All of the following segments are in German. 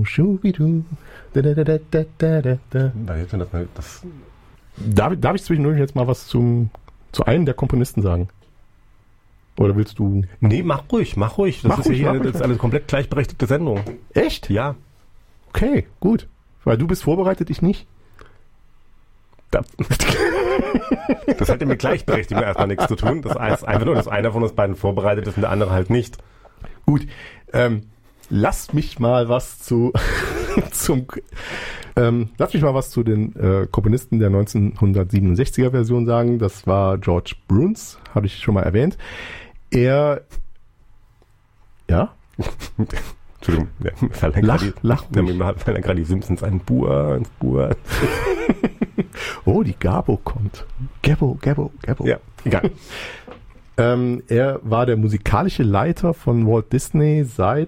Schubidu. Darf ich zwischendurch jetzt mal was zu einem der Komponisten sagen? Oder willst du... Nee, mach ruhig. Das ist eine komplett gleichberechtigte Sendung. Echt? Ja. Okay, gut. Weil du bist vorbereitet, ich nicht. Das hat ja mit Gleichberechtigung erstmal nichts zu tun. Das heißt einfach nur, dass einer von uns beiden vorbereitet ist und der andere halt nicht. Gut, lass mich mal was zu den Komponisten der 1967er Version sagen. Das war George Bruns, habe ich schon mal erwähnt. Ja? Entschuldigung, mir fallen gerade die Simpsons ein. Buhr. Oh, die Gabo kommt. Gabo. Ja, egal. Er war der musikalische Leiter von Walt Disney seit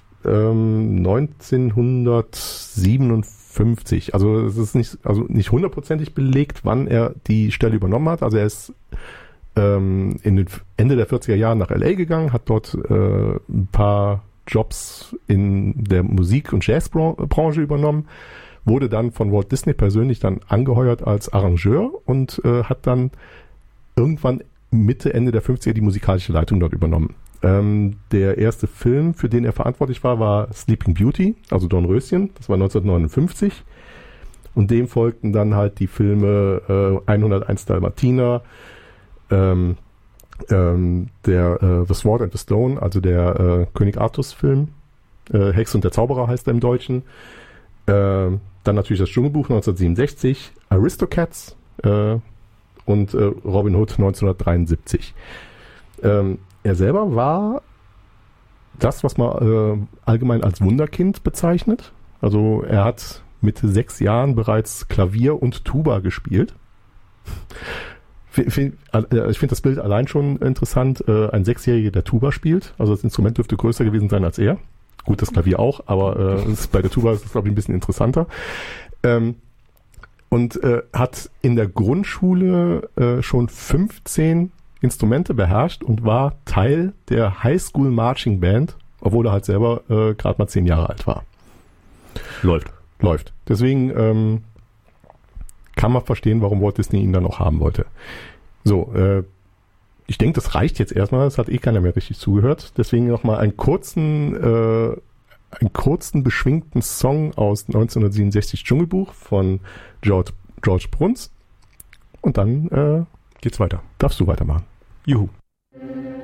1957. Also es ist nicht hundertprozentig belegt, wann er die Stelle übernommen hat. Also er ist in den Ende der 40er Jahren nach LA gegangen, hat dort ein paar Jobs in der Musik- und Jazzbranche übernommen, wurde dann von Walt Disney persönlich dann angeheuert als Arrangeur und hat dann irgendwann Ende der 50er die musikalische Leitung dort übernommen. Der erste Film, für den er verantwortlich war Sleeping Beauty, also Dornröschen, das war 1959. Und dem folgten dann halt die Filme 101 Dalmatiner, der The Sword and the Stone, also der König Artus-Film, Hex und der Zauberer heißt er im Deutschen. Dann natürlich das Dschungelbuch 1967, Aristocats und Robin Hood 1973. Er selber war das, was man allgemein als Wunderkind bezeichnet. Also er hat mit 6 Jahren bereits Klavier und Tuba gespielt. Ich finde das Bild allein schon interessant. Ein 6-Jähriger, der Tuba spielt. Also das Instrument dürfte größer gewesen sein als er. Gut, das Klavier auch, aber bei der Tuba ist es, glaube ich, ein bisschen interessanter. Und hat in der Grundschule schon 15 Instrumente beherrscht und war Teil der High School Marching Band, obwohl er halt selber gerade mal 10 Jahre alt war. Läuft. Deswegen kann man verstehen, warum Walt Disney ihn dann auch haben wollte. So, ich denke, das reicht jetzt erstmal. Es hat keiner mehr richtig zugehört. Deswegen nochmal einen kurzen, beschwingten Song aus 1967 Dschungelbuch von George Bruns. Und dann geht's weiter. Darfst du weitermachen. Juhu.